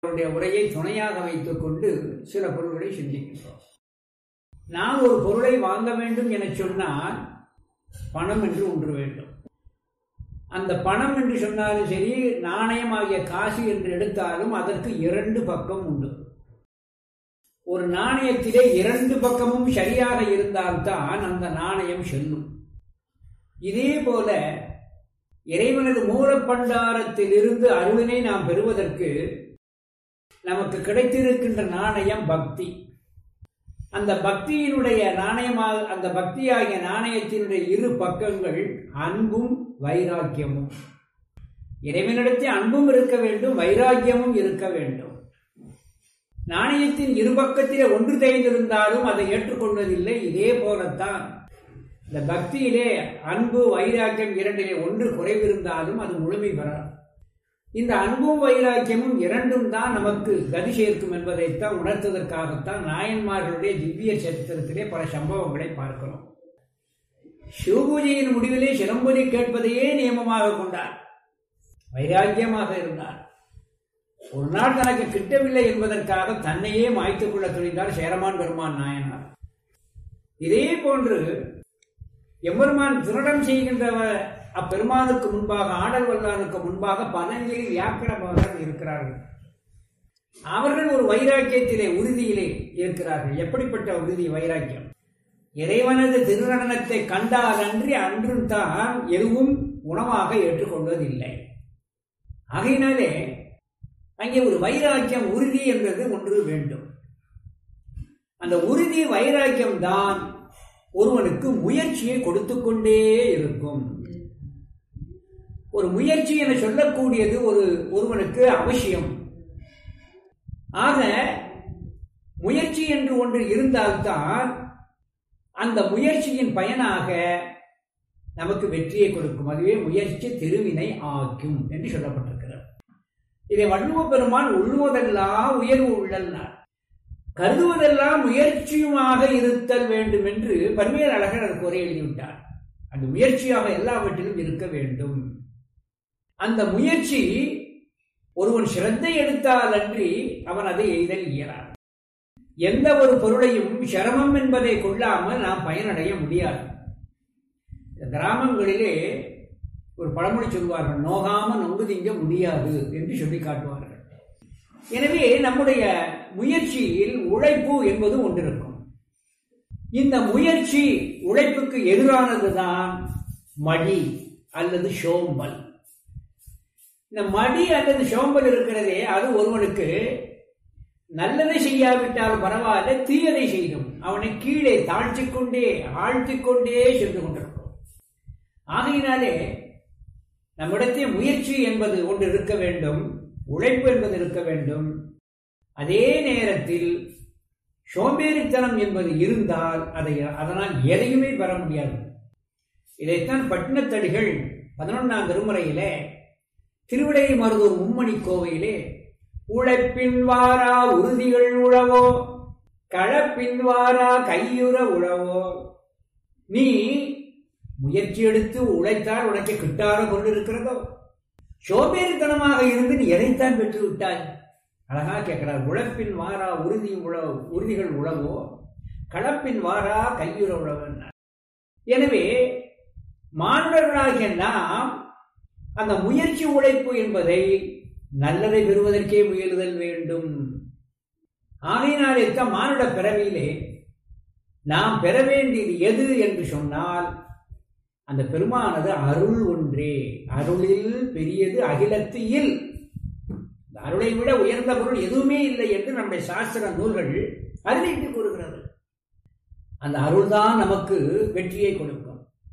அவருடைய உரையை துணையாக வைத்துக் கொண்டு சில பொருள்களை சிந்திக்கின்றோம். நாம் ஒரு பொருளை வாங்க வேண்டும் என சொன்னால் பணம் என்று ஒன்று வேண்டும். அந்த பணம் என்று சொன்னாலும் சரி, நாணயமாகிய காசு என்று எடுத்தாலும் அதற்கு இரண்டு பக்கம் உண்டு. ஒரு நாணயத்திலே இரண்டு பக்கமும் சரியாக இருந்தால்தான் அந்த நாணயம் செல்லும். இதே போல இறைவனது மூலப்பண்டாரத்தில் இருந்து அருளினை நாம் பெறுவதற்கு நமக்கு கிடைத்திருக்கின்ற நாணயம் பக்தி. அந்த பக்தியினுடைய நாணயமாக, அந்த பக்தியாகிய நாணயத்தினுடைய இரு பக்கங்கள் அன்பும் வைராக்கியமும். இறைவனிடத்தில் அன்பும் இருக்க வேண்டும், வைராக்கியமும் இருக்க வேண்டும். நாணயத்தின் இரு பக்கத்திலே ஒன்று தேய்ந்திருந்தாலும் அதை ஏற்றுக்கொள்வதில்லை. இதே போலத்தான் இந்த பக்தியிலே அன்பு வைராக்கியம் இரண்டிலே ஒன்று குறைவிருந்தாலும் அது முழுமை பெறாது. இந்த அன்பும் வைராக்கியமும் இரண்டும் தான் நமக்கு கதி சேர்க்கும் என்பதைத்தான் உணர்த்துவதற்காகத்தான் நாயன்மார்களுடைய திவ்ய சரித்திரத்திலே பல சம்பவங்களை பார்க்கிறோம். சிவபூஜையின் முடிவிலே சிலம்பொலி கேட்பதையே நியமமாக கொண்டார், வைராக்கியமாக இருந்தார். ஒரு நாள் தனக்கு கிட்டவில்லை என்பதற்காக தன்னையே மாய்த்துக் கொள்ள துணிந்தார் சேரமான் பெருமான் நாயனார். இதே போன்று எம்பெருமான் திருடம் செய்கின்ற அப்பெருமானுக்கு முன்பாக, ஆடல் வல்லானுக்கு முன்பாக பதஞ்சலி வியாக்கரமாக இருக்கிறார்கள். அவர்கள் ஒரு வைராக்கியத்திலே, உறுதியிலே இருக்கிறார்கள். எப்படிப்பட்ட உறுதி, வைராக்கியம்? இறைவனது திருநடனத்தை கண்டால் அன்றும் தான் எதுவும் உணவாக ஏற்றுக்கொள்வதில்லை. ஆகையினாலே அங்கே ஒரு வைராக்கியம், உறுதி என்பது ஒன்று வேண்டும். அந்த உறுதி வைராக்கியம் தான் ஒருவனுக்கு முயற்சியை கொடுத்து கொண்டே இருக்கும். ஒரு முயற்சி என சொல்லக்கூடியது ஒருவனுக்கு அவசியம். ஆக முயற்சி என்று ஒன்று இருந்தால்தான் அந்த முயற்சியின் பயனாக நமக்கு வெற்றியை கொடுக்கும். அதுவே முயற்சி திருவினை ஆக்கும் என்று சொல்லப்பட்டிருக்கிறது. இதை வள்ளுவ பெருமான் உள்ளுவதெல்லாம் உயர்வு உள்ளல்னார். கருதுவதெல்லாம் முயற்சியுமாக இருத்தல் வேண்டும் என்று பன்மையர் அழகர் அதற்கு உரை எழுதிவிட்டார். அந்த முயற்சியாக எல்லாவற்றிலும் இருக்க வேண்டும். அந்த முயற்சி ஒருவன் சிரத்தை எடுத்தால் அன்றி அவன் அதை எய்தல் இயலார். எந்த ஒரு பொருளையும் சிரமம் என்பதை கொள்ளாமல் நாம் பயனடைய முடியாது. கிராமங்களிலே ஒரு பழமொழி சொல்வார்கள், நோகாம நொங்கு திங்க முடியாது என்று சொல்லி காட்டுவார்கள். எனவே நம்முடைய முயற்சியில் உழைப்பு என்பது ஒன்றிருக்கும். இந்த முயற்சி உழைப்புக்கு எதிரானதுதான் மடி அல்லது சோம்பல். இந்த மடி அல்லது சோம்பல் இருக்கிறதே, அது ஒருவனுக்கு நல்லதை செய்யாவிட்டால் பரவாயில்ல, தீயதை செய்யும் அவனை கீழே தாழ்த்திக்கொண்டே ஆழ்த்திக்கொண்டே சென்று கொண்டிருக்கும். ஆகையினாலே நம்மிடத்தில் முயற்சி என்பது ஒன்று இருக்க வேண்டும், உழைப்பு என்பது இருக்க வேண்டும். அதே நேரத்தில் சோம்பேறித்தனம் என்பது இருந்தால் அதனால் எதையுமே பெற முடியாது. இதைத்தான் பட்டினத்தடிகள் 11ஆம் திருமுறையிலே திருவிடை மருதூர் மும்மணி கோவையிலே உழைப்பின் வாரா உறுதிகள் உழவோ களப்பின் வாரா கையுற உழவோ, நீ முயற்சி எடுத்து உழைத்தால் உனக்கு கிட்டார கொண்டிருக்கிறதோ, சோம்பேறித்தனமாக இருந்து நீ எதைத்தான் பெற்று விட்டாய்? அழகா கேட்கிறார். உழைப்பின் வாரா உறுதிகள் உழவோ களப்பின் வாரா கையுற உழவன். எனவே மாணவர்களாகிய நாம் அந்த முயற்சி உழைப்பு என்பதை நல்லதை பெறுவதற்கே முயலுதல் வேண்டும். ஆகையினாலே தான் மானுட பிறவியிலே நாம் பெற வேண்டியது எது என்று சொன்னால் அந்த பெருமானது அருள் ஒன்றே. அருளில் பெரியது அகிலத்து இல். அருளை விட உயர்ந்த பொருள் எதுவுமே இல்லை என்று நம்முடைய சாஸ்திர நூல்கள் அறிவித்து கூறுகிறது. அந்த அருள்தான் நமக்கு வெற்றியை கொடுக்கும்.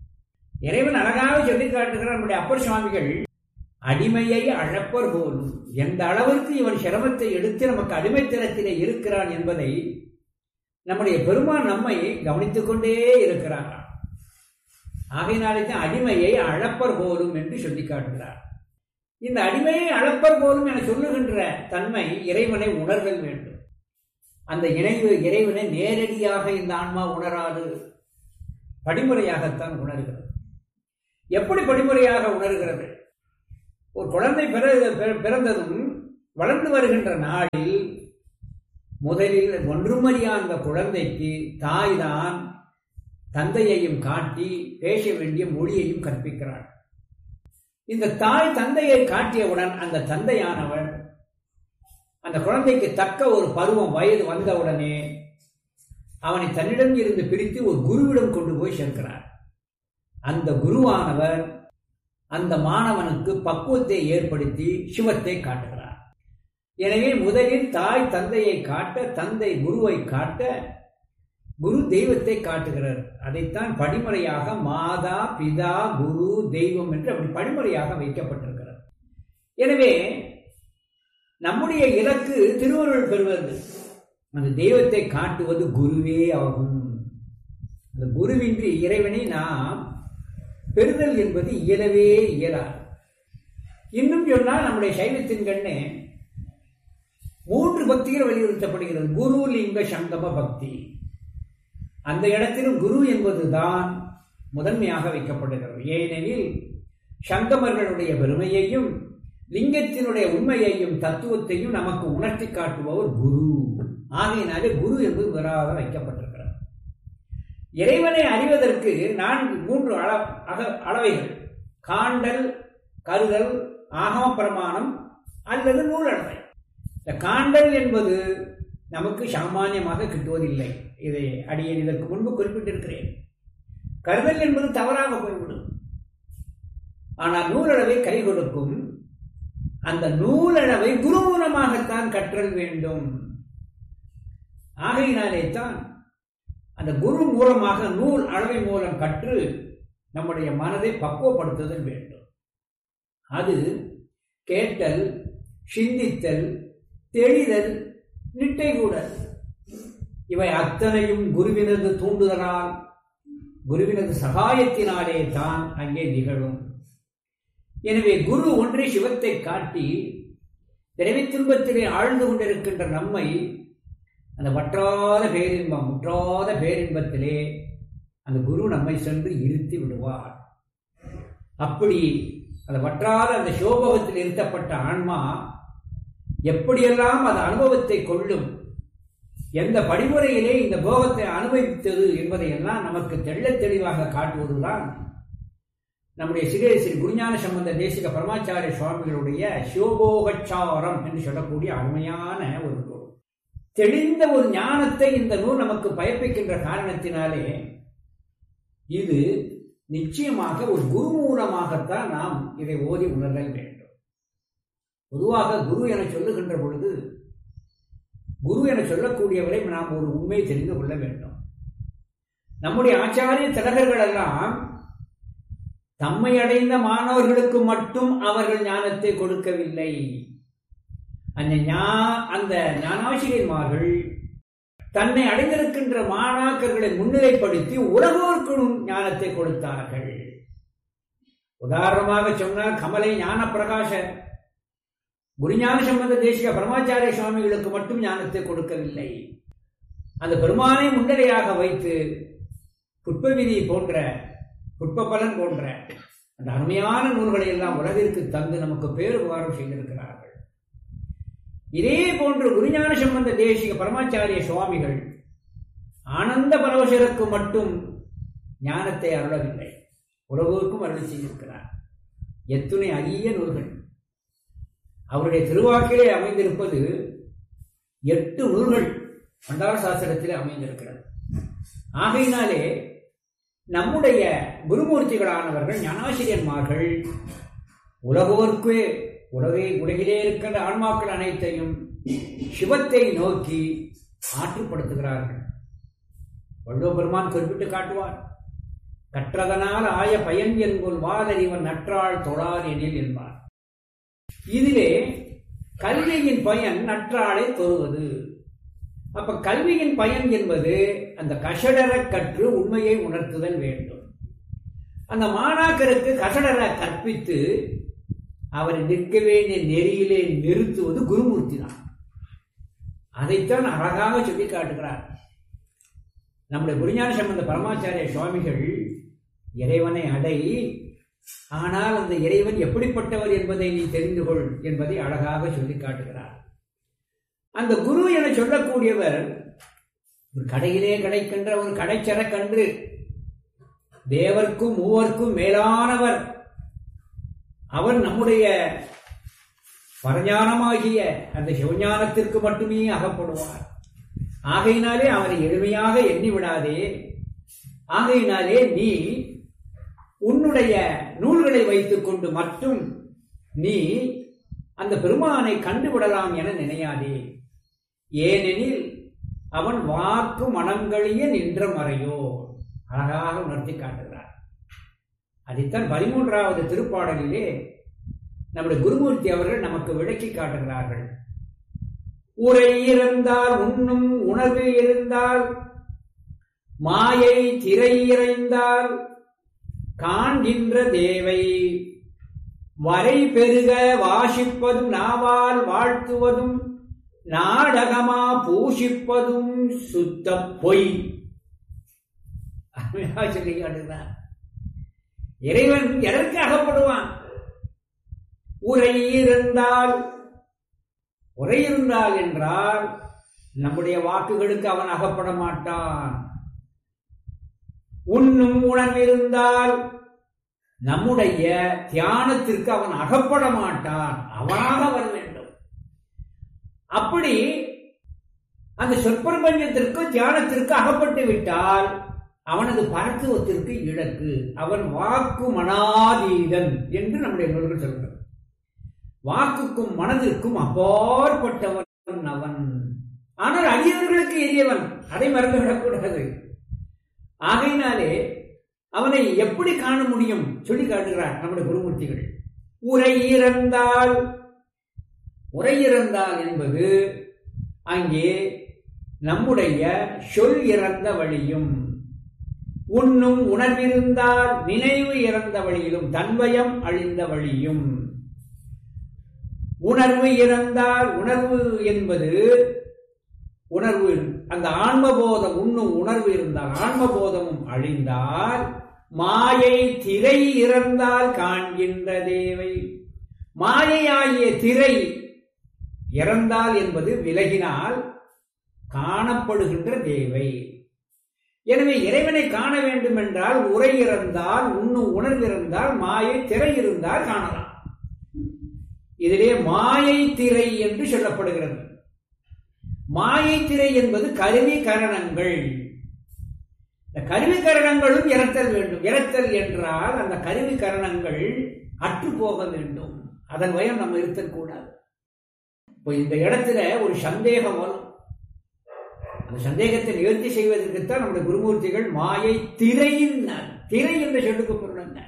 இறைவன் அழகாக சொல்லி காட்டுகிற நம்முடைய அப்பர் சுவாமிகள், அடிமையை அழப்பர் போலும். எந்த அளவிற்கு இவன் சிரமத்தை எடுத்து நமக்கு அடிமைத்தனத்திலே இருக்கிறான் என்பதை நம்முடைய பெருமான் நம்மை கவனித்துக் கொண்டே இருக்கிறார். ஆகையினாலே தான் அடிமையை அழப்பர் போலும் என்று சொல்லி காட்டுகிறார். இந்த அடிமையை அழப்பர் போலும் என சொல்லுகின்ற தன்மை இறைவனை உணர்தல் வேண்டும். அந்த இறைவனை நேரடியாக இந்த ஆன்மா உணராது, படிமுறையாகத்தான் உணர்கிறது. எப்படி படிமுறையாக உணர்கிறது? ஒரு குழந்தை பிறந்ததும் வளர்ந்து வருகின்ற நாளில் முதலில் ஒன்றுமறியா அந்த குழந்தைக்கு தாய்தான் தந்தையையும் காட்டி பேச வேண்டிய மொழியையும் கற்பிக்கிறாள். இந்த தாய் தந்தையை காட்டியவுடன் அந்த தந்தையானவர் அந்த குழந்தைக்கு தக்க ஒரு பருவம் வயது வந்தவுடனே அவனை தன்னிடம் இருந்து பிரித்து ஒரு குருவிடம் கொண்டு போய் சேர்க்கிறார். அந்த குருவானவர் அந்த மாணவனுக்கு பக்குவத்தை ஏற்படுத்தி சிவத்தை காட்டுகிறார். எனவே முதலில் தாய் தந்தையை காட்ட, தந்தை குருவை காட்ட, குரு தெய்வத்தை காட்டுகிறார். அதைத்தான் படிமுறையாக மாதா பிதா குரு தெய்வம் என்று அப்படி படிமுறையாக வைக்கப்பட்டிருக்கிறது. எனவே நம்முடைய இலக்கு திருவருள் பெறுவது. அந்த தெய்வத்தை காட்டுவது குருவே ஆகும். அந்த குருவின்றி இறைவனை நாம் பெறுதல் என்பது இயலவே இயலாது. இன்னும் சொன்னால் நம்முடைய சைவத்தின் கண்ணே 3 பக்திகள் வலியுறுத்தப்படுகிறது. குரு லிங்க சங்கம பக்தி. அந்த இடத்திலும் குரு என்பதுதான் முதன்மையாக வைக்கப்படுகிறது. ஏனெனில் சங்கமர்களுடைய பெருமையையும் லிங்கத்தினுடைய உண்மையையும் தத்துவத்தையும் நமக்கு உணர்த்தி காட்டுபவர் குரு. ஆகையினாலே குரு என்பது முதலாக வைக்கப்பட்டிருக்கிறது. இறைவனை அறிவதற்கு 3 அளவைகள்: காண்டல், கருதல், ஆகம பிரமாணம் அல்லது நூலளவை. இந்த காண்டல் என்பது நமக்கு சாமானியமாக கிட்டுவதில்லை. இதை அடியேன் இதற்கு முன்பு குறிப்பிட்டிருக்கிறேன். கருதல் என்பது தவறாக போய்விடும். ஆனால் நூலளவை கை கொடுக்கும். அந்த நூலளவை குரு மூலமாகத்தான் கற்றல் வேண்டும். ஆகையினாலே தான் அந்த குரு மூலமாக நூல் அளவை மூலம் கற்று நம்முடைய மனதை பக்குவப்படுத்துதல் வேண்டும். அது கேட்டல், சிந்தித்தல், தெளிதல், நிட்டை கூடல், இவை அத்தனையும் குருவினது தூண்டுதலால், குருவினது சகாயத்தினாலே தான் அங்கே நிகழும். எனவே குரு ஒன்றே சிவத்தை காட்டி பிறவி துன்பத்திலே ஆழ்ந்து கொண்டிருக்கின்ற நம்மை அந்த வற்றாத பேரின்பம், முற்றாத பேரின்பத்திலே அந்த குரு நம்மை சென்று இருத்தி விடுவார். அப்படி அந்த வற்றாத அந்த சிவபோகத்தில் இருத்தப்பட்ட ஆன்மா எப்படியெல்லாம் அந்த அனுபவத்தை கொள்ளும், எந்த படிமுறையிலே இந்த போகத்தை அனுபவித்தது என்பதையெல்லாம் நமக்கு தெள்ளத் தெளிவாக காட்டுவதுதான் நம்முடைய ஸ்ரீ குருஞான சம்பந்த தேசிக பரமாச்சாரிய சுவாமிகளுடைய சிவபோகச்சாரம் என்று சொல்லக்கூடிய அருமையான ஒரு நூல். தெளிந்த ஒரு ஞானத்தை இந்த நூல் நமக்கு பயப்பிக்கின்ற காரணத்தினாலே இது நிச்சயமாக ஒரு குரு மூலமாகத்தான் நாம் இதை ஓதி உணர்தல் வேண்டும். பொதுவாக குரு என சொல்லுகின்ற பொழுது, குரு என சொல்லக்கூடியவரை நாம் ஒரு உண்மையை தெரிந்து கொள்ள வேண்டும். நம்முடைய ஆச்சாரிய திலகர்கள் எல்லாம் தம்மை அடைந்த மாணவர்களுக்கு மட்டும் அவர்கள் ஞானத்தை கொடுக்கவில்லை. அந்த ஞானாசிரியர்மார்கள் தன்னை அடைந்திருக்கின்ற மாணாக்கர்களை முன்னிலைப்படுத்தி உலகோர்க்கும் ஞானத்தை கொடுத்தார்கள். உதாரணமாக சொன்னால், கமலை ஞான பிரகாச குருஞான சம்பந்த தேசிக பரமாச்சாரிய சுவாமிகளுக்கு மட்டும் ஞானத்தை கொடுக்கவில்லை. அந்த பெருமானை முன்னிலையாக வைத்து புட்பவிதி போன்ற, புட்பபலன் போன்ற அந்த அருமையான நூல்களை எல்லாம் உலகிற்கு தந்து நமக்கு பேருபகாரம் செய்திருக்கிறார்கள். இதே போன்று குருஞான சம்பந்த தேசிக பரமாச்சாரிய சுவாமிகள் ஆனந்த பரவசருக்கு மட்டும் ஞானத்தை அருளவில்லை, உலகோருக்கும் அருள் செய்திருக்கிறார். எத்துணை அரிய நூல்கள் அவருடைய திருவாக்கிலே அமைந்திருப்பது 8 நூல்கள் மண்டார சாஸ்திரத்திலே அமைந்திருக்கிறது. ஆகையினாலே நம்முடைய குருமூர்த்திகளானவர்கள், ஞானாசிரியன்மார்கள் உலகோர்க்கே, உலகிலே இருக்கின்ற ஆன்மாக்கள் அனைத்தையும் சிவத்தை நோக்கி ஆற்றுப்படுத்துகிறார்கள். வள்ளுவ பெருமான் குறிப்பிட்டு காட்டுவார், கற்றதனால் ஆய பயன் என்போல் வாதறிவன் நற்றாள் தொழார் எனில் என்பார். இதிலே கல்வியின் பயன் நற்றாளை தொழுவது. அப்ப கல்வியின் பயன் என்பது அந்த கசடர கற்று உண்மையை உணர்த்துதல் வேண்டும். அந்த மாணாக்கருக்கு கசடர கற்பித்து அவரை நிற்க வேண்டிய நெறியிலே நிறுத்துவது குருமூர்த்தி தான். அதைத்தான் அழகாக சொல்லி காட்டுகிறார் நம்முடைய குருஞான சம்பந்த பரமாச்சாரிய சுவாமிகள். இறைவனை அடை, ஆனால் அந்த இறைவன் எப்படிப்பட்டவர் என்பதை நீ தெரிந்து கொள் என்பதை அழகாக சொல்லி காட்டுகிறார். அந்த குரு என சொல்லக்கூடியவர் ஒரு கடையிலே கிடைக்கின்ற ஒரு கடைச்சரக்கன்று, தேவர்க்கும் மூவர்க்கும் மேலானவர். அவர் நம்முடைய பரஞானமாகிய அந்த சிவஞானத்திற்கு மட்டுமே அகப்படுவார். ஆகையினாலே அவரை எளிமையாக எண்ணி விடாதே. ஆகையினாலே நீ உன்னுடைய நூல்களை வைத்துக் கொண்டு மட்டும் நீ அந்த பெருமானை கண்டுவிடலாம் என நினையாதே. ஏனெனில் அவன் வாக்கு மனங்களிய நின்ற மறையோ. அழகாக உணர்த்தி காட்டுகிறார். அதைத்தான் 13வது திருப்பாடலிலே நம்முடைய குருமூர்த்தி அவர்கள் நமக்கு விளக்கி காட்டுகிறார்கள். உரை இருந்தால் உண்ணும் உணர்வு இருந்தால் மாயை திரை இறைந்தால் காண்கின்ற தேவை வரை பெருக வாசிப்பதும் நாவால் வாழ்த்துவதும் நாடகமா பூஷிப்பதும் சுத்த பொய். சொல்லி காட்டுகிறார். இறைவன் எதற்கு அகப்படுவான்? உரை இருந்தால். உரை இருந்தால் என்றால் நம்முடைய வாக்குகளுக்கு அவன் அகப்பட மாட்டான். உண்ணும் உணர்வு இருந்தால் நம்முடைய தியானத்திற்கு அவன் அகப்பட மாட்டான். அவனாக வர வேண்டும். அப்படி அந்த சொற்பிரபஞ்சத்திற்கு தியானத்திற்கு அகப்பட்டு விட்டால் அவனது பரத்துவத்திற்கு இலக்கு. அவன் வாக்கு மனாதீதன் என்று நம்முடைய நூல்கள் சொல்கிறது. வாக்குக்கும் மனதிற்கும் அப்பாற்பட்டவன் அவன். ஆனால் அடியவர்களுக்கு எரியவன். அதை மறந்துவிடக்கூடாது. ஆகையினாலே அவனை எப்படி காண முடியும் சொல்லி காட்டுகிறார் நம்முடைய குருமூர்த்திகள். உரை இறந்தால். உரை இறந்தால் என்பது அங்கே நம்முடைய சொல் இறந்த வழியும், உண்ணும் உணர்விருந்தால் நினைவு இறந்த வழியிலும், தன்வயம் அழிந்த வழியும். உணர்வு இறந்தால், உணர்வு என்பது உணர்வு, அந்த ஆன்மபோதம், உண்ணும் உணர்வு இருந்தால் ஆன்மபோதமும் அழிந்தால், மாயை திரை இறந்தால் காண்கின்ற தேவை. மாயையாகிய திரை இறந்தால் என்பது விலகினால் காணப்படுகின்ற தேவை. எனவே இறைவனை காண வேண்டும் என்றால் உரை இறந்தால், உண்ணும் உணர்வு இருந்தால், மாயை திரை இருந்தால் காணலாம். இதிலே மாயை திரை என்று சொல்லப்படுகிறது. மாயை திரை என்பது கருவி கரணங்கள். இந்த கருவி கரணங்களும் இறத்தல் வேண்டும். இறத்தல் என்றால் அந்த கருவி கரணங்கள் அற்று போக வேண்டும். அதன் வயம் நம்ம இருத்தல் கூடாது. இப்போ இந்த இடத்துல ஒரு சந்தேகம் வரும். அந்த சந்தேகத்தை நிவர்த்தி செய்வதற்குத்தான் நம்முடைய குருமூர்த்திகள் மாயை திரையின், திரை என்று சொல்லுக்கு பொருள் என்ன?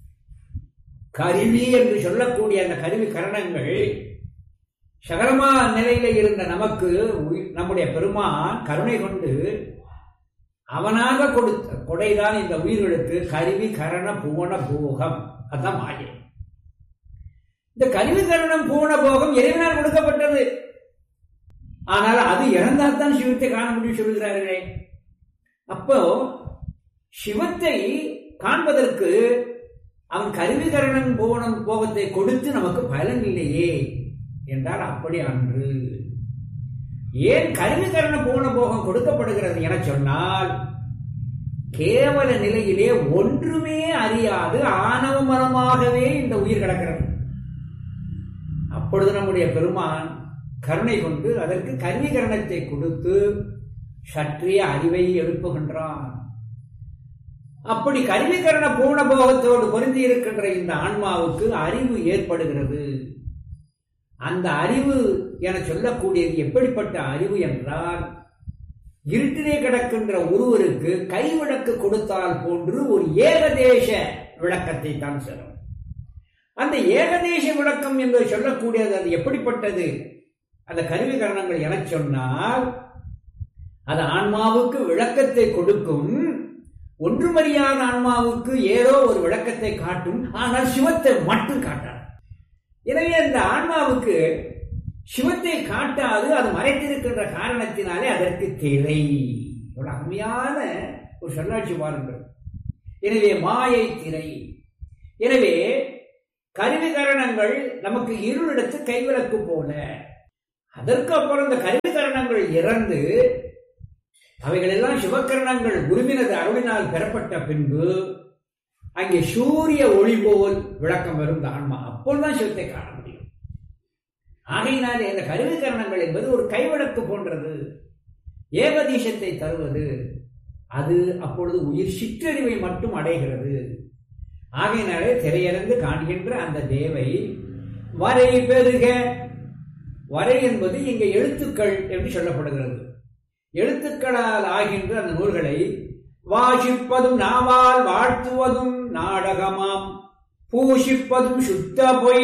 கருவி என்று சொல்லக்கூடிய அந்த கருவி கரணங்கள் சகலமா நிலையில இருந்த நமக்கு நம்முடைய பெருமான் கருணை கொண்டு அவனாக கொடுத்த கொடைதான் இந்த உயிர்களுக்கு கருவி கரண பூவன போகம். அதுதான் மாயை. இந்த கருவி கரணம் பூவன போகம் இறைவனால் கொடுக்கப்பட்டது. ஆனால் அது இறந்தால்தான் சிவத்தை காண முடியும் சொல்கிறார்களே. அப்போ சிவத்தை காண்பதற்கு அவன் கருவிகரணம் போனம் போகத்தை கொடுத்து நமக்கு பலன் இல்லையே என்றால் அப்படி அன்று. ஏன் கருவிகரண போன போகம் கொடுக்கப்படுகிறது என சொன்னால், கேவல நிலையிலே ஒன்றுமே அறியாது ஆணவ மரமாகவே இந்த உயிர் கிடக்கிறது. அப்பொழுது நம்முடைய பெருமான் கருணை கொண்டு அதற்கு கருவிகரணத்தை கொடுத்து சற்றிய அறிவை எழுப்புகின்றான். அப்படி கருவிகரண பூர்ண போகத்தோடு பொருந்தி இருக்கின்ற இந்த ஆன்மாவுக்கு அறிவு ஏற்படுகிறது. அந்த அறிவு என சொல்லக்கூடியது எப்படிப்பட்ட அறிவு என்றால், இருட்டிலே கிடக்கின்ற ஒருவருக்கு கைவிளக்கு கொடுத்தால் போன்று ஒரு ஏகதேச விளக்கத்தை தான் சொல்லும். அந்த ஏகதேச விளக்கம் என்று சொல்லக்கூடியது அது எப்படிப்பட்டது? அந்த கருவிகரணங்கள் என சொன்னால் அது ஆன்மாவுக்கு விளக்கத்தை கொடுக்கும். ஒன்றுமறியாத ஆன்மாவுக்கு ஏதோ ஒரு விளக்கத்தை காட்டும், ஆனால் சிவத்தை மட்டும் காட்டாது. எனவே அந்த ஆன்மாவுக்கு சிவத்தை காட்டாது. அது மறைத்திருக்கின்ற காரணத்தினாலே அதற்கு திரை. ஒரு அருமையான ஒரு சொல்லாட்சி பாருங்கள். எனவே மாயை திரை. எனவே கருவிகரணங்கள் நமக்கு இருளிடத்து கைவிளக்கு போல. அதற்கு அப்புறம் இந்த கருவிகரணங்கள் இறந்து அவைகள் எல்லாம் சிவகரணங்கள் குருவினது அருளினால் பெறப்பட்ட பின்பு அங்கே சூரிய ஒளி போல் விளக்கம் வரும் ஆன்மா. அப்போதுதான் சிவத்தை காண முடியும். ஆகையினாலே இந்த கருவிகரணங்கள் என்பது ஒரு கைவிளக்கு போன்றது, ஏகதீசத்தை தருவது. அது அப்பொழுது உயிர் சிற்றறிவை மட்டும் அடைகிறது. ஆகையினாலே திரையறந்து காண்கின்ற அந்த தேவை வரை பெருக. வரை என்பது இங்கே எழுத்துக்கள் என்று சொல்லப்படுகிறது. எழுத்துக்களால் ஆகின்ற அந்த நூல்களை வாசிப்பதும் நாவால் வாழ்த்துவதும் நாடகமாம், பூசிப்பதும் சுத்த பொய்.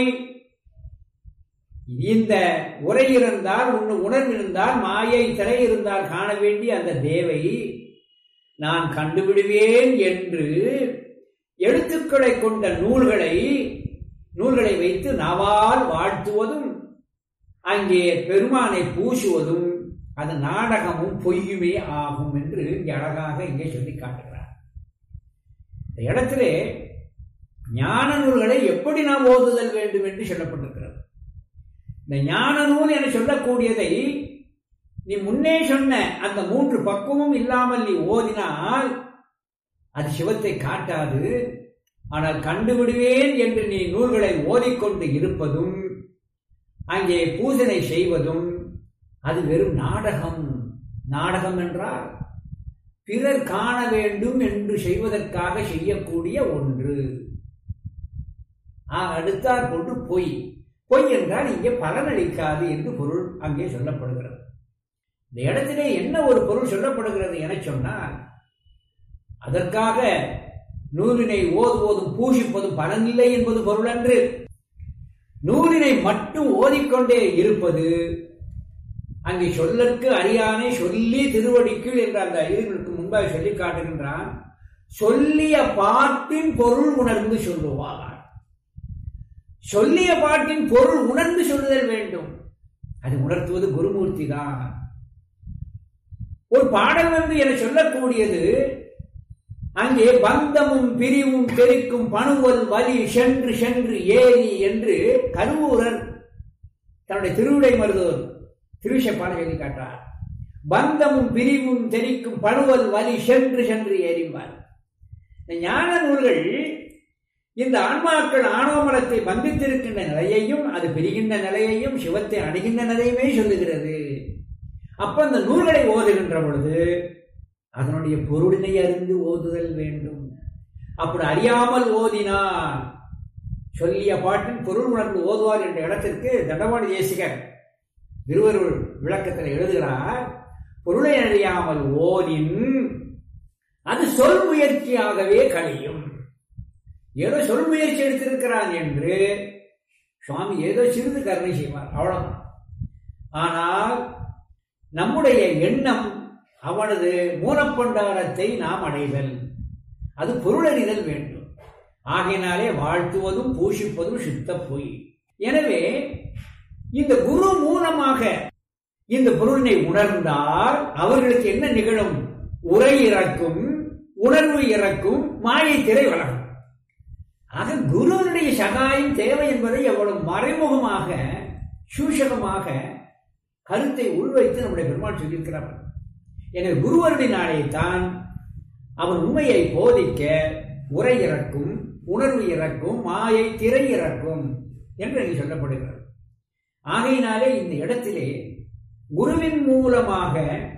இந்த உரை இருந்தால், உணர்வு இருந்தால், மாயை திரை இருந்தால் காண வேண்டிய அந்த தேவை நான் கண்டுவிடுவேன் என்று எழுத்துக்களை கொண்ட நூல்களை வைத்து நாவால் வாழ்த்துவதும் அங்கே பெருமானை பூசுவதும் அது நாடகமும் பொய்யுமே ஆகும் என்று இங்கே அழகாக இங்கே சொல்லி காட்டுகிறார். இந்த இடத்திலே ஞான நூல்களை எப்படி நாம் ஓதுதல் வேண்டும் என்று சொல்லப்பட்டிருக்கிறது. இந்த ஞான நூல் என சொல்லக்கூடியதை நீ முன்னே சொன்ன அந்த 3 பக்குவமும் இல்லாமல் நீ ஓதினால் அது சிவத்தை காட்டாது. ஆனால் கண்டுவிடுவேன் என்று நீ நூல்களை ஓதிக்கொண்டு இருப்பதும் அங்கே பூஜனை செய்வதும் அது வெறும் நாடகம். நாடகம் என்றால் பிறர் காண வேண்டும் என்று செய்வதற்காக செய்யக்கூடிய ஒன்று. அடுத்தாற் கொண்டு பொய். பொய் என்றால் இங்கே பலனளிக்காது என்று பொருள் அங்கே சொல்லப்படுகிறது. இந்த இடத்திலே என்ன ஒரு பொருள் சொல்லப்படுகிறது என சொன்னால், அதற்காக நூலினை ஓதுவதும் பூசிப்பதும் பலனில்லை என்பது பொருள் அன்று. நூலினை மட்டும் ஓதிக்கொண்டே இருப்பது அங்கே சொல்லற்கு அறியானை சொல்லி திருவடிக்குள் என்ற அந்த இருவருக்கு முன்பாக சொல்லி காட்டுகின்றான். சொல்லிய பாட்டின் பொருள் உணர்ந்து சொல்லுவார். சொல்லிய பாட்டின் பொருள் உணர்ந்து சொல்லுதல் வேண்டும். அது உணர்த்துவது குருமூர்த்தி தான். ஒரு பாடல் என்று என சொல்லக்கூடியது அங்கே பந்தமும் பிரிவும் தெரிக்கும் பணுவல் வலி சென்று சென்று ஏறி என்று கருவூரர் தன்னுடைய திருவிடை மருதூர் திருவிசைப்பான சொல்லி காட்டார். பந்தமும் பிரிவும் தெரிக்கும் பணுவல் வலி சென்று சென்று ஏறிவார். இந்த ஞான நூல்கள் இந்த ஆன்மாக்கள் ஆணவமலத்தை பந்தித்திருக்கின்ற நிலையையும் அது பிரிகின்ற நிலையையும் சிவத்தை அடைகின்ற நிலையுமே சொல்லுகிறது. அப்ப அந்த நூல்களை ஓதுகின்ற பொழுது அதனுடைய பொருளினை அறிந்து ஓதுதல் வேண்டும். அப்படி அறியாமல் ஓதினால் சொல்லிய பாட்டின் பொருள் உணர்ந்து ஓதுவார் என்ற இடத்திற்கு தண்டவாணி தேசிகர் திருவருள் விளக்கத்தில் எழுதுகிறார். பொருளை அறியாமல் ஓதின் அது சொல் முயற்சியாகவே கழியும். ஏதோ சொல் முயற்சி எடுத்திருக்கிறான் என்று சுவாமி ஏதோ சிறிது கருணை செய்வார், அவ்வளவுதான். ஆனால் நம்முடைய எண்ணம் அவனது மூலப்பண்டாரத்தை நாம் அடைதல், அது பொருளறிதல் வேண்டும். ஆகையினாலே வாழ்த்துவதும் பூஷிப்பதும் சுத்த பொய். எனவே இந்த குரு மூலமாக இந்த பொருளினை உணர்ந்தால் அவர்களுக்கு என்ன நிகழும்? உரை இறக்கும், உணர்வு இறக்கும், மாயை திரை வளரும். ஆக குருவனுடைய சகாயம் தேவை என்பதை எவ்வளவு மறைமுகமாக சூஷகமாக கருத்தை உள்வைத்து நம்முடைய பெருமாள் சொல்லியிருக்கிறார். எனவே குருவருடைய தான் அவன் உண்மையை போதிக்க உரை இறக்கும், உணர்வு இறக்கும், மாயை திரை இறக்கும் என்று அங்கே சொல்லப்படுகிறது. ஆகையினாலே இந்த இடத்திலே குருவின் மூலமாக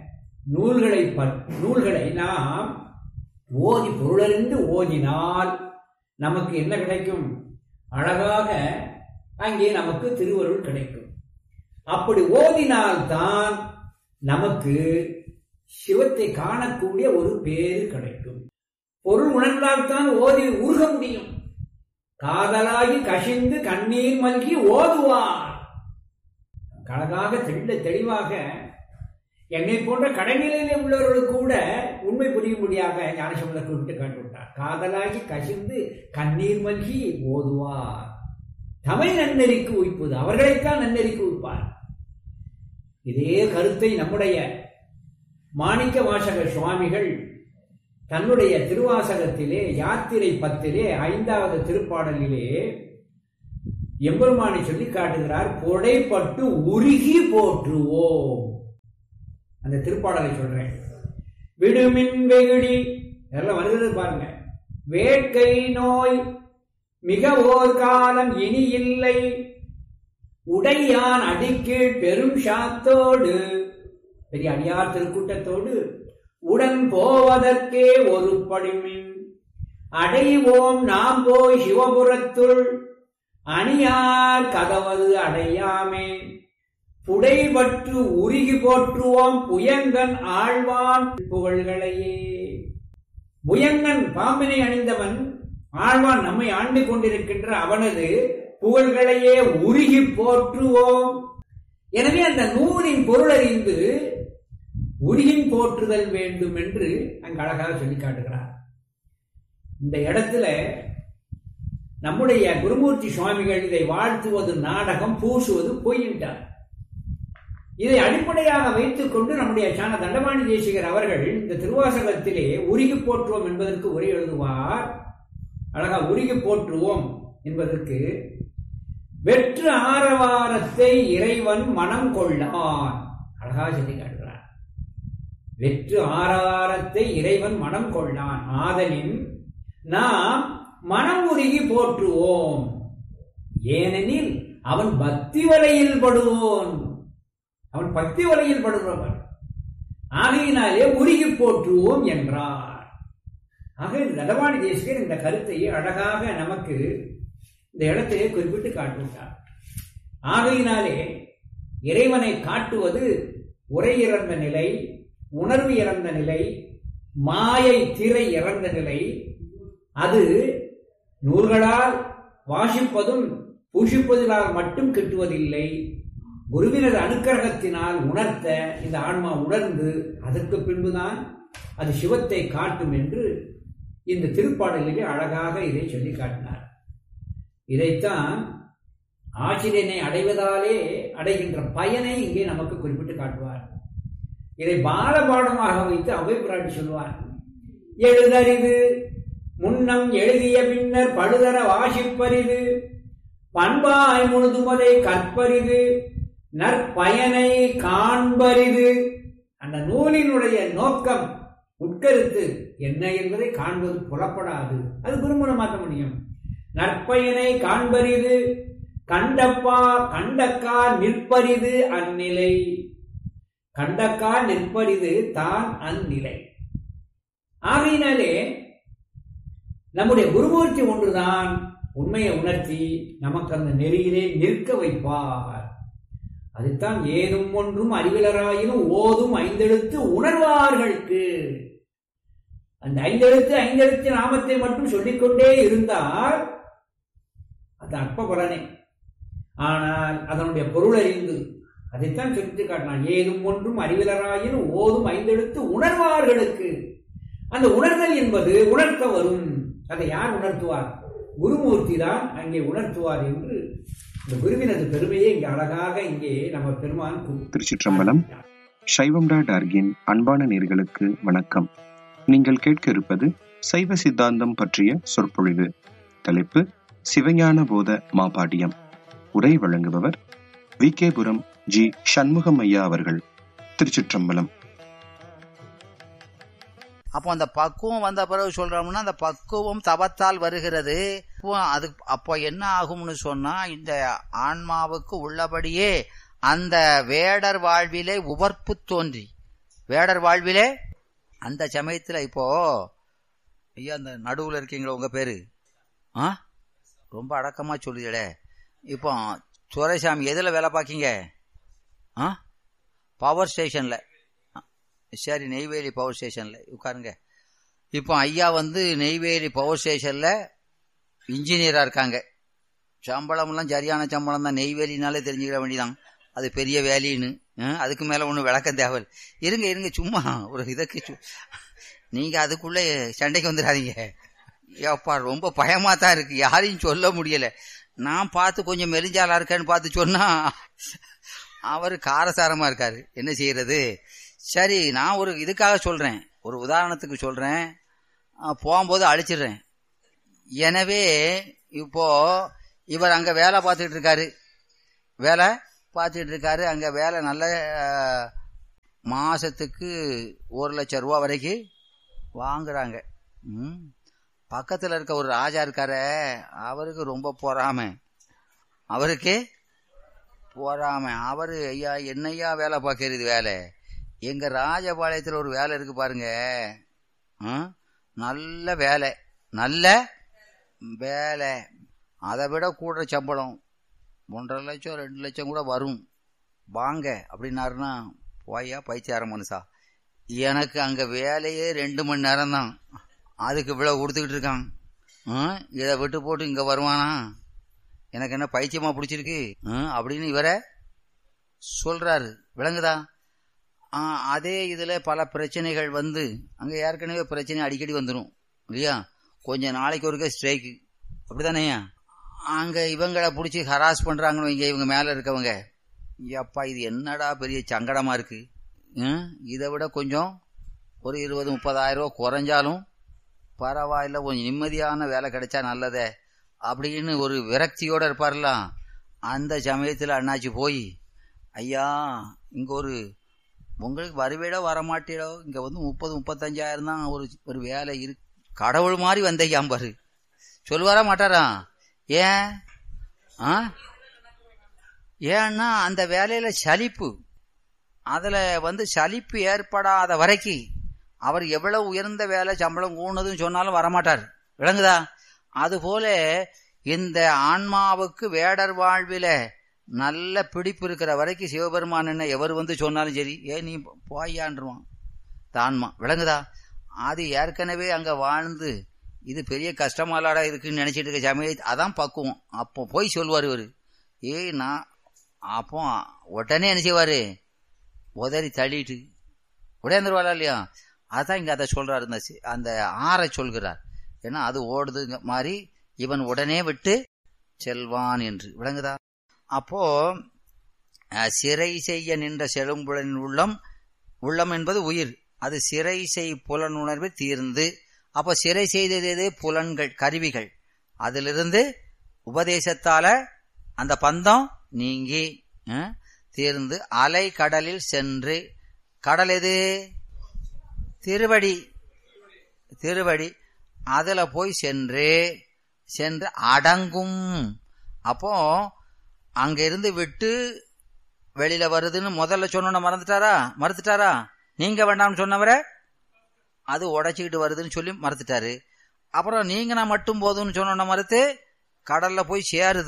நூல்களை நாம் ஓதி பொருளறிந்து ஓதினால் நமக்கு என்ன கிடைக்கும்? அழகாக அங்கே நமக்கு திருவருள் கிடைக்கும். அப்படி ஓதினால்தான் நமக்கு சிவத்தை காணக்கூடிய ஒரு பேரு கிடைக்கும். பொருள் உணர்ந்தால்தான் ஓதி ஊர்க முடியும். காதலாகி கசிந்து கண்ணீர் மல்கி ஓதுவார். அழகாக தெளிவாக என்னை போன்ற கடைநிலையிலே உள்ளவர்களுக்கு கூட உண்மை புரியும்படியாக ஞானசம்பந்தர் குறிப்பிட்டு காட்டுவிட்டார். காதலாகி கசிந்து கண்ணீர் மல்கி ஓதுவார். தமை நன்னெறிக்கு உய்ப்பது, அவர்களைத்தான் நன்னெறிக்கு உய்ப்பார். இதே கருத்தை நம்முடைய மாணிக்க வாசகர் சுவாமிகள் தன்னுடைய திருவாசகத்திலே யாத்திரை 10 5வது திருப்பாடலிலே எம்பெருமானை சொல்லி காட்டுகிறார். புடைப்பட்டு உருகி போற்றுவோம். அந்த திருப்பாடலை சொல்றேன். விடுமின் வெகுடி எல்லாம் வருகிறது பாருங்க. வேட்கை நோய் மிக ஓர் காலம் இனி இல்லை, உடையான் அடிக்கீழ் பெரும் சாத்தோடு, பெரிய அடியார் திருக்கூட்டத்தோடு உடன் போவதற்கே ஒரு படிமின் அடைவோம் நாம் போய் சிவபுரத்துள், அணியார் கதவது அடையாமே, புடைபட்டு உருகி போற்றுவோம் புயங்கன் ஆழ்வான் புகழ்களையே. புயங்கன் பாம்பினை அணிந்தவன், ஆழ்வான் நம்மை ஆண்டு கொண்டிருக்கின்ற அவனது புகழ்களையே உருகி போற்றுவோம். எனவே அந்த நூலின் பொருளறிந்து உருகின் போற்றுதல் வேண்டும் என்று அங்கு அழகாக சொல்லி காட்டுகிறார். இந்த இடத்துல நம்முடைய குருமூர்த்தி சுவாமிகள் இதை வாழ்த்துவது நாடகம், பூசுவது பொய் என்றார். இதை அடிப்படையாக வைத்துக் கொண்டு நம்முடைய சாண தண்டபாணி தேசிகர் அவர்கள் இந்த திருவாசகத்திலே உருகி போற்றுவோம் என்பதற்கு உரை எழுதுவார். அழகா உருகி போற்றுவோம் என்பதற்கு வெற்று ஆரவாரத்தை இறைவன் மனம் கொள்ளான். அழகா சொல்லி காட்டுகிறார். வெற்று ஆரவாரத்தை இறைவன் மனம் கொள்ளான். ஆதலின் நாம் மனம் உருகி போற்றுவோம். ஏனெனில் அவன் பக்தி வலையில் படுவோன். அவன் பக்தி வலையில் படுகிறவன். ஆகையினாலே உருகி போற்றுவோம் என்றார். ஆக தண்டபாணி தேசிகர் இந்த கருத்தை அழகாக நமக்கு இந்த இடத்திலே குறிப்பிட்டு காட்டுகிறார். ஆகையினாலே இறைவனை காட்டுவது உரை இறந்த நிலை, உணர்வு இறந்த நிலை, மாயை திரை இறந்த நிலை. அது நூல்களால் வாசிப்பதும் பூஷிப்பதினால் மட்டும் கிட்டுவதில்லை. குருவினது அனுக்கிரகத்தினால் உணர்த்த இந்த ஆன்மா உணர்ந்து அதற்கு பின்புதான் அது சிவத்தை காட்டும் என்று இந்த திருப்பாடலிலே அழகாக இதை சொல்லி காட்டினார். இதைத்தான் ஆசிரியனை அடைவதாலே அடைகின்ற பயனை இங்கே நமக்கு குறிப்பிட்டு காட்டுவார். இதை பாலபாடமாக வைத்து அவை பிராட்டி சொல்வார். எழுதறிது முன்னம் எழுதிய பின்னர் பழுதர வாசிப்பரிது, பண்பாய் முழுதுமதை கற்பரிது, நற்பயனை காண்பரிது. அந்த நூலினுடைய நோக்கம் உட்கருத்து என்ன என்பதை காண்பது புலப்படாது. அது குருமூலம் மாற்ற முடியும். நற்பயனை காண்பரிது, கண்டக்கா நிற்பரிது அந்நிலை. கண்டக்கா நிற்பரிது தான் அந்நிலை. ஆகையினாலே நம்முடைய குருமூர்த்தி ஒன்றுதான் உண்மையை உணர்த்தி நமக்கு அந்த நெறியிலே நிற்க வைப்பார். அதுதான் ஏதும் ஒன்றும் அறிவிலராயினும் ஓதும் ஐந்தெழுத்து உணர்வார்களுக்கு. அந்த ஐந்தெழுத்து நாமத்தை மட்டும் சொல்லிக்கொண்டே இருந்தால் அது அற்ப பலனே. ஆனால் அதனுடைய பொருள் அறிந்து அதைத்தான் சொல்லிட்டு காட்டினான். ஏதும் ஒன்றும் அறிவிலராயினும் ஓதும் ஐந்தெழுத்து உணர்வார்களுக்கு. அந்த உணர்தல் என்பது உணர்த்த வரும். அதை யார் உணர்த்துவார்? குருமூர்த்தி தான் அங்கே உணர்த்துவார் என்று இந்த குருவினது பெருமையை இங்கே அழகாக இங்கே நம்ம பெருமான். திருச்சிற்றம்பலம். சைவம்.org-இன் அன்பான நேயர்களுக்கு வணக்கம். நீங்கள் கேட்க இருப்பது சைவ சித்தாந்தம் பற்றிய சொற்பொழிவு. தலைப்பு சிவஞான போத மாபாடியம். உரை வழங்குபவர் விகேபுரம் ஜி. சண்முகம் ஐயா அவர்கள். திருச்சிற்றம்பலம். அப்போ அந்த பக்குவம் வந்த பிறகு சொல்றோம்னா அந்த பக்குவம் தவத்தால் வருகிறது. அது அப்போ என்ன ஆகும்னு சொன்னா, இந்த ஆன்மாவுக்கு உள்ளபடியே அந்த வேடர் வாழ்விலே உவர்ப்பு தோன்றி, வேடர் வாழ்விலே அந்த சமயத்துல இப்போ ஐயா அந்த நடுவுல இருக்கீங்களா உங்க பேரு? ரொம்ப அடக்கமா சொல்லுதே. இப்போ துரைசாமி எதுல வேலை பார்க்கீங்க? பவர் ஸ்டேஷன்ல. சரி, நெய்வேலி பவர் ஸ்டேஷன்ல உட்காருங்க. இப்போ ஐயா நெய்வேலி பவர் ஸ்டேஷன்ல இன்ஜினியரா இருக்காங்க. சம்பளம்லாம் சரியான சம்பளம் தான். நெய்வேலினாலே தெரிஞ்சுக்கிற வேண்டிதான் அது பெரிய வேலின்னு. அதுக்கு மேல ஒன்றும் விளக்கம் தேவை. இருங்க சும்மா ஒரு இதற்கு நீங்க அதுக்குள்ள சண்டைக்கு வந்துடாதீங்க. ஏப்பா ரொம்ப பயமா தான் இருக்கு, யாரையும் சொல்ல முடியல. நான் பார்த்து கொஞ்சம் மெலிஞ்சாலா இருக்கேன்னு பார்த்து சொன்னா அவரு காரசாரமா இருக்காரு. என்ன செய்யறது? சரி, நான் ஒரு இதுக்காக சொல்றேன், ஒரு உதாரணத்துக்கு சொல்றேன். போகும்போது அழிச்சிடுறேன். எனவே இப்போ இவர் அங்க வேலை பார்த்துட்டு இருக்காரு, அங்க வேலை நல்ல மாசத்துக்கு 1,00,000 ரூபா வரைக்கும் வாங்குறாங்க. பக்கத்துல இருக்க ஒரு ராஜா இருக்காரு, அவருக்கு ரொம்ப பொறாமை. அவரு ஐயா என்னையா வேலை பார்க்கறது வேலை, எங்க ராஜபாளையத்துல ஒரு வேலை இருக்கு பாருங்க, நல்ல வேலை, அதை விட கூட சம்பளம் 1,50,000 2,00,000 கூட வரும், வாங்க அப்படின்னாருன்னா, போயா பைத்தியார மனுஷா, எனக்கு அங்க வேலையே 2 மணி நேரம் தான், அதுக்கு இவ்வளவு கொடுத்துக்கிட்டு இருக்கான், இதை விட்டு போட்டு இங்க வருவானா, எனக்கு என்ன பைத்தியமா பிடிச்சிருக்கு அப்படின்னு இவரை சொல்றாரு. விளங்குதா? அதே இதுல பல பிரச்சனைகள் வந்து அங்க ஏற்கனவே பிரச்சனை அடிக்கடி வந்துடும் இல்லையா, கொஞ்ச நாளைக்கு ஒருக்க ஸ்ட்ரைக்கு, அப்படித்தானே? அங்க இவங்களை பிடிச்சி ஹராஸ் பண்றாங்கன்னு இவங்க மேல இருக்கவங்க, அப்பா இது என்னடா பெரிய சங்கடமா இருக்கு, இதை விட கொஞ்சம் ஒரு 20-30,000 ரூபா குறைஞ்சாலும் பரவாயில்ல, கொஞ்சம் நிம்மதியான வேலை கிடைச்சா நல்லதே அப்படின்னு ஒரு விரக்தியோட இருப்பார்லாம். அந்த சமயத்தில் அண்ணாச்சி போய், ஐயா இங்க உங்களுக்கு வருவேடோ வரமாட்டேடோ, இங்க வந்து 30-35,000 தான் ஒரு வேலை இருக்கு, கடவுள் மாதிரி வந்தையாம்பாரு. சொல்லுவாரா மாட்டாரா? ஏன்னா அந்த வேலையில சலிப்பு, அதுல வந்து சலிப்பு ஏற்படாத வரைக்கும் அவர் எவ்வளவு உயர்ந்த வேலை சம்பளம் கூடுனதுன்னு சொன்னாலும் வரமாட்டார். விளங்குதா? அதுபோல இந்த ஆன்மாவுக்கு வேடர் வாழ்வில நல்ல பிடிப்பு இருக்கிற வரைக்கும் சிவபெருமான் என்ன எவர் வந்து சொன்னாலும் சரி, நீ போயான்றுவான் தான்மா. விளங்குதா? அது ஏற்கனவே அங்க வாழ்ந்து இது பெரிய கஷ்டமாலாடா இருக்குன்னு நினைச்சிட்டு இருக்க சமயம் அதான் பக்குவம். அப்போ போய் சொல்லுவார் இவரு, நான் அப்போ உடனே என்ன செய்வாரு, உதறி தள்ளிட்டு உடையாந்துருவாளா இல்லையா? அதான் இங்க அதை சொல்றாரு, அந்த ஆற சொல்கிறார். ஏன்னா அது ஓடுது மாதிரி இவன் உடனே விட்டு செல்வான் என்று. விளங்குதா? அப்போ சிறை செய்ய நின்ற செழும்புலனின் உள்ளம் என்பது உயிர், அது சிறை செய் புலனுணர்வு தீர்ந்து, அப்போ சிறை செய்தது புலன்கள் கருவிகள், அதிலிருந்து உபதேசத்தால அந்த பந்தம் நீங்கி தீர்ந்து அலை கடலில் சென்று, கடல் எது? திருவடி, அதுல போய் சென்று அடங்கும். அப்போ அங்க இருந்து விட்டு வெளியில வருதுன்னு முதல்ல சொன்ன மறுத்துட்டாரா? நீங்க வேண்டாம்னு சொன்னவரை அது உடைச்சிக்கிட்டு வருதுன்னு சொல்லி மறுத்துட்டாரு. அப்புறம் நீங்க நான் மட்டும் போதும்னு சொன்ன மறுத்து கடல்ல போய்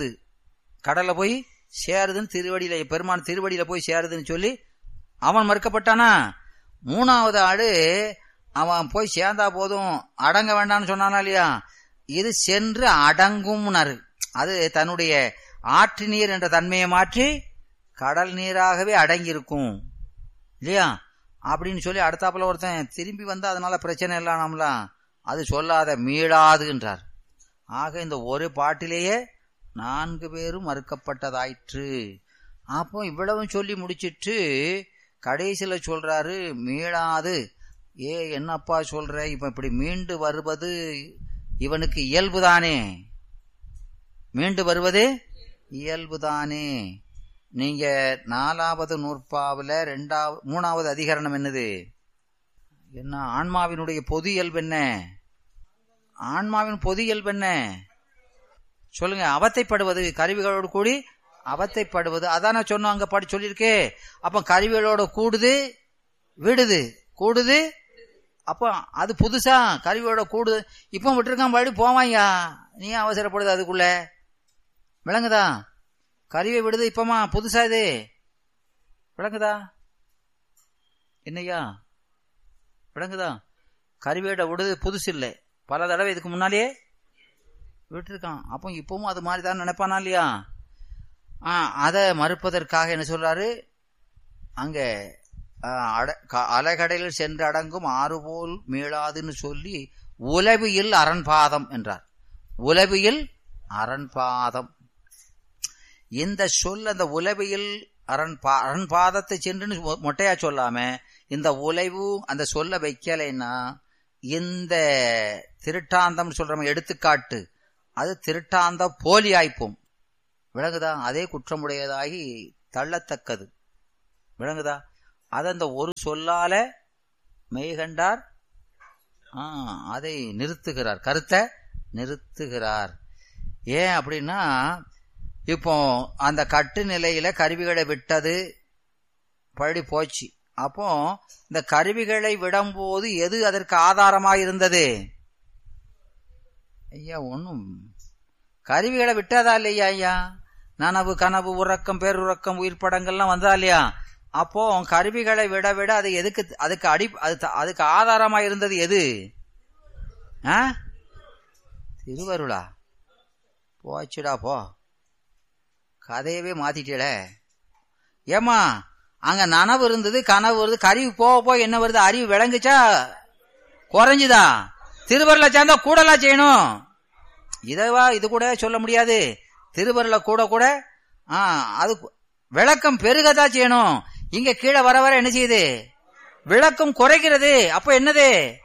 சேருதுன்னு திருவடியில, பெருமான் திருவடியில போய் சேருதுன்னு சொல்லி அவன் மறுக்கப்பட்டானா? 3வது ஆடு அவன் போய் சேர்ந்தா போதும் அடங்க வேண்டாம்னு சொன்னானா இல்லையா? இது சென்று அடங்கும்னாரு. அது தன்னுடைய ஆற்று நீர் என்ற தன்மையை மாற்றி கடல் நீராகவே அடங்கியிருக்கும் இல்லையா அப்படின்னு சொல்லி அடுத்தாப்புல ஒருத்தன் திரும்பி வந்து அதனால பிரச்சனை இல்லாமலாம் அது சொல்லாத மீளாது என்றார். ஆக இந்த ஒரு பாட்டிலேயே 4 பேரும் மறுக்கப்பட்டதாயிற்று. அப்போ இவ்வளவும் சொல்லி முடிச்சிட்டு கடைசியில சொல்றாரு மீளாது. என்னப்பா சொல்ற, இப்ப இப்படி மீண்டு வருவது இவனுக்கு இயல்புதானே, மீண்டு வருவது இயல்புதானே. நீங்க 4வது நூற்பாவுல 3வது அதிகரணம் என்னது? என்ன? ஆன்மாவினுடைய பொது இயல்பு என்ன? ஆன்மாவின் பொது இயல்பு என்ன சொல்லுங்க? அவத்தைப்படுவது, கருவிகளோடு கூடி அவத்தைப்படுவது. அதான சொன்னோம், அங்க பாடி சொல்லியிருக்கே. அப்ப கருவிகளோட கூடுது கூடுது, அப்ப அது புதுசா கருவியோட கூடுது. இப்ப விட்டுருக்கான் பாடி போவாயா, நீ அவசரப்படுது அதுக்குள்ள. விளங்குதா? கருவியை விடுது இப்பமா புதுசா இது. விளங்குதா? என்னையா விளங்குதா? கருவியோட விடுது புதுசு இல்லை, பல தடவை இதுக்கு முன்னாலேயே விட்டுருக்கான். அப்போ இப்பவும் அது மாதிரி தான் நினைப்பானா இல்லையா? அதை மறுப்பதற்காக என்ன சொல்றாரு அங்க, அலைகடலில் சென்று அடங்கும் ஆறுபோல் மீளாதுன்னு சொல்லி உலவியில் அரண்பாதம் என்றார். உலவியில் அரண்பாதம் இந்த சொல், அந்த உலவியில் அரண்பாதத்தை சென்று மொட்டையா சொல்லாம இந்த உலைவு அந்த சொல்ல வைக்கலைன்னா இந்த திருட்டாந்தம் சொல்றோம் எடுத்துக்காட்டு, அது திருட்டாந்த போலி ஆய்ப்போம். விளங்குதா? அதே குற்றமுடையதாகி தள்ளத்தக்கது. விளங்குதா? அது அந்த ஒரு சொல்லால மெய்கண்டார் அதை நிறுத்துகிறார், கருத்தை நிறுத்துகிறார். ஏன் அப்படின்னா, இப்போ அந்த கட்டு நிலையில கருவிகளை விட்டது பழி போச்சு. அப்போ இந்த கருவிகளை விடும்போது எது அதற்கு ஆதாரமாக இருந்தது? ஐயா ஒன்னும் கருவிகளை விட்டதா இல்லையா ஐயா? நனவு கனவு உறக்கம் பேருறக்கம் உயிர் படங்கள்லாம் வந்ததா இல்லையா? அப்போ கருவிகளை விட விட அது எதுக்கு அதுக்கு ஆதாரமா இருந்தது எது? திருவருளா? போச்சுடா போ, கதையவே மாத்திட்டல. ஏமா அங்க நனவு இருந்தது கனவு வருது, கருவி போக போய் என்ன வருது? அறிவு விளங்குச்சா குறைஞ்சுதா? திருவருளை சேர்ந்தா கூடலா செய்யணும். இதவா இது கூட சொல்ல முடியாது. திருவருளை கூட கூட அது விளக்கம் பெருகதான் செய்யணும். இங்க கீழே வர வர என்ன செய்யுது? விளக்கம் குறைகிறது. அப்ப என்னது?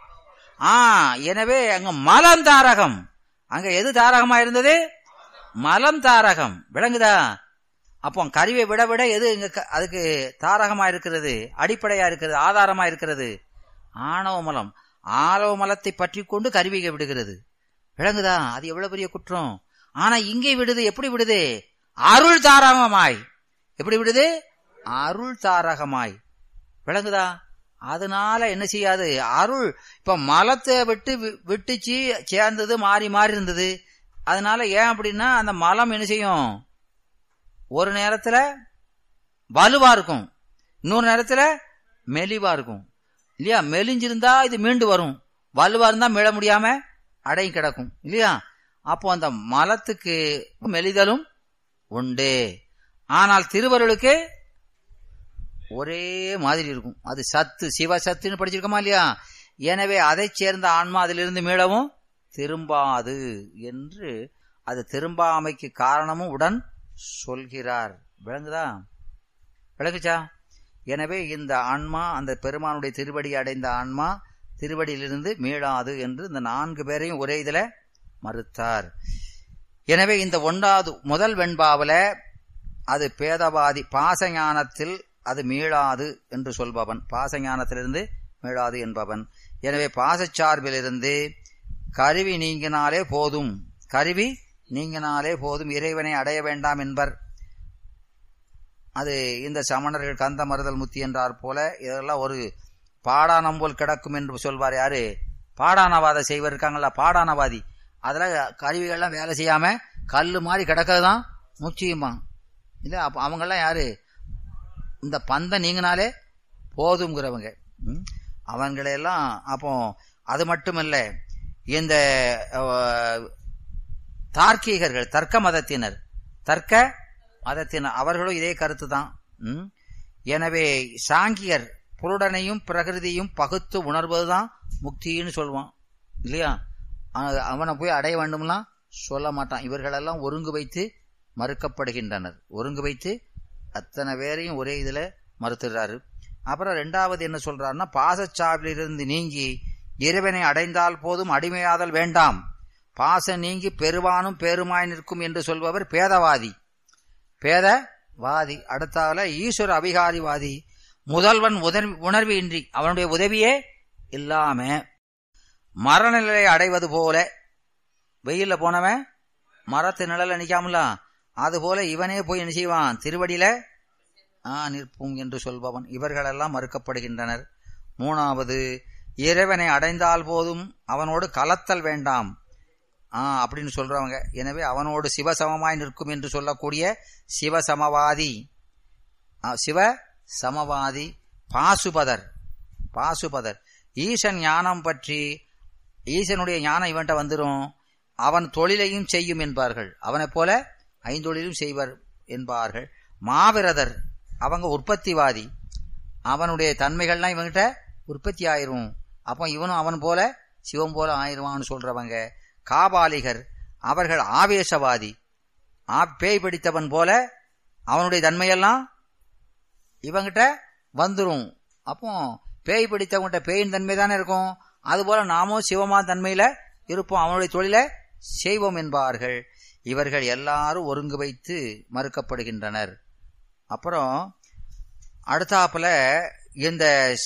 எனவே அங்க மலம் தாரகம். அங்க எது தாரகமா இருந்தது? மலம் தாரகம். விளங்குதா? அப்போ கருவியை விட விட எது இங்க அதுக்கு தாரகமா இருக்கிறது, அடிப்படையா இருக்கிறது, ஆதாரமா இருக்கிறது? ஆணவ மலம். ஆணவ மலத்தை பற்றி கொண்டு கருவியை விடுகிறது. விளங்குதா? அது எவ்வளவு பெரிய குற்றம். ஆனா இங்கே விடுது. எப்படி விடுது? அருள் தாரகமாய். எப்படி விடுது? அருள் தாரகமாய். விளங்குதா? அதனால என்ன செய்யாது? அருள் இப்ப மலத்தை விட்டுச்சு சேர்ந்தது, மாறி மாறி இருந்தது. அதனால ஏன் அப்படின்னா, அந்த மலம் என்ன செய்யும்? ஒரு நேரத்துல வலுவா இருக்கும், இன்னொரு நேரத்துல மெலிவா இருக்கும் இல்லையா? மெலிஞ்சிருந்தா இது மீண்டு வரும், வலுவா இருந்தா மீள முடியாம அடங்கி கிடக்கும் இல்லையா? அப்போ அந்த மலத்துக்கு மெலிதலும் உண்டு. ஆனால் திருவருளுக்கு ஒரே மாதிரி இருக்கும். அது சத்து, சிவசத்துன்னு படிச்சிருக்கோமா இல்லையா? எனவே அதை சேர்ந்த ஆன்மா அதிலிருந்து மீளவும் திரும்பாது என்று அது திரும்பாமைக்கு காரணமும் உடன் சொல்கிறார். விளங்குதா? விளங்குச்சா? எனவே இந்த ஆன்மா அந்த பெருமானுடைய திருவடி அடைந்த ஆன்மா திருவடியிலிருந்து மீளாது என்று இந்த 4 பேரையும் ஒரே இதுல மறுத்தார். எனவே இந்த முதல் வெண்பாவில அது பேதவாதி, பாசஞானத்தில் அது மீளாது என்று சொல்பவன், பாசஞானத்திலிருந்து மீளாது என்பவன். எனவே பாசச்சார்பிலிருந்து கருவி நீங்கினாலே போதும், கருவி நீங்கினாலே போதும், இறைவனை அடைய வேண்டாம் என்பர். அது இந்த சமணர்கள் கந்த மறுதல் முத்தி என்றார் போல இதெல்லாம் ஒரு பாடானம் போல் கிடக்கும் என்று சொல்வார். யாரு? பாடானவாத செய்வர் இருக்காங்களா, பாடானவாதி. அதுல கருவிகள்லாம் வேலை செய்யாம கல்லு மாதிரி கிடக்கதான் முக்கியமா இல்ல. அப்ப அவங்கெல்லாம் யாரு? இந்த பந்தம் நீங்கினாலே போதுங்கிறவங்க. அவங்களையெல்லாம் அப்போ அது மட்டுமல்ல, இந்த தார்க்கீகர்கள், தர்க்க மதத்தினர் அவர்களும் இதே கருத்து தான். எனவே சாங்கியர் புருடனையும் பிரகிருதியும் பகுத்து உணர்வதுதான் முக்தின்னு சொல்லுவான் இல்லையா? அவனை போய் அடைய வேண்டும்லாம் சொல்ல மாட்டான். இவர்களெல்லாம் ஒருங்கு வைத்து மறுக்கப்படுகின்றனர். ஒருங்கு வைத்து அத்தனை பேரையும் ஒரே இதுல மறுத்துறாரு. அப்புறம் 2வது என்ன சொல்றாருன்னா, பாசச்சாவிலிருந்து நீங்கி இறைவனை அடைந்தால் போதும், அடிமையாதல் வேண்டாம், பாச நீங்கி பெருவானும் பேருமாய் நிற்கும் என்று சொல்பவர் பேதவாதி. அடுத்தால ஈஸ்வர அபிகாரிவாதி. முதல்வன் உணர்வு இன்றி, அவனுடைய உதவியே இல்லாம மரநிலை அடைவது போல, வெயில்ல போனவன் மரத்து நிழல நிக்காமல, அது போல இவனே போய் என்ன செய்வான்? திருவடியில நிற்பும் என்று சொல்பவன். இவர்களெல்லாம் மறுக்கப்படுகின்றனர். 3வது, இறைவனை அடைந்தால் போதும், அவனோடு கலத்தல் வேண்டாம் அப்படின்னு சொல்றவங்க. எனவே அவனோடு சிவசமமாய் நிற்கும் என்று சொல்லக்கூடிய சிவசமவாதி. பாசுபதர் ஈசன் ஞானம் பற்றி, ஈசனுடைய ஞானம் இவன்ட்ட வந்துரும், அவன் தொழிலையும் செய்யும் என்பார்கள். அவனை போல 5 தொழிலும் செய்வர் என்பார்கள். மாவிரதர் அவங்க உற்பத்திவாதி, அவனுடைய தன்மைகள்லாம் இவங்கிட்ட உற்பத்தி ஆயிரும், அப்போ இவனும் அவன் போல சிவம் போல ஆயிருவான்னு சொல்றவங்க. காபாலிகர் அவர்கள் ஆவேசவாதி, பேய் பிடித்தவன் போல அவனுடைய தன்மையெல்லாம் இவங்கிட்ட வந்துரும். அப்போ பேய் பிடித்தவங்கிட்ட பேயின் தன்மை தானே இருக்கும், அதுபோல நாமும் சிவமா தன்மையில இருப்போம், அவனுடைய தொழிலை செய்வோம் என்பார்கள். இவர்கள் எல்லாரும் ஒருங்கு வைத்து மறுக்கப்படுகின்றனர். அப்புறம் அடுத்தாப்புல இந்த